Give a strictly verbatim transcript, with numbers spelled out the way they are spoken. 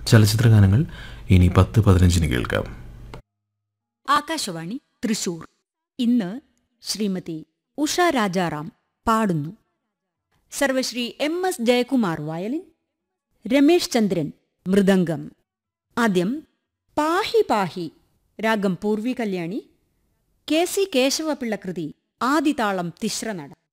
ചലച്ചിത്രഗാനങ്ങൾ ഇനി പത്ത് പതിനഞ്ചിന് കേൾക്കാം. ആകാശവാണി തൃശൂർ. ഇന്ന് ശ്രീമതി ഉഷ രാജാറാം പാടുന്നു. സർവശ്രീ M S Jayakumar violin, Ramesh ചന്ദ്രൻ മൃദംഗം. ആദ്യം പാഹി പാഹി രാഗം പൂർവി കല്യാണി, കെ സി കേശവപിള്ള കൃതി, ആദിതാളം തിശ്രനട.